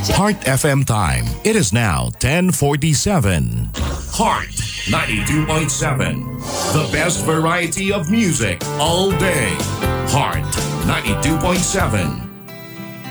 Heart FM time. It is now 10:47. Heart 92.7. The best variety of music all day. Heart 92.7.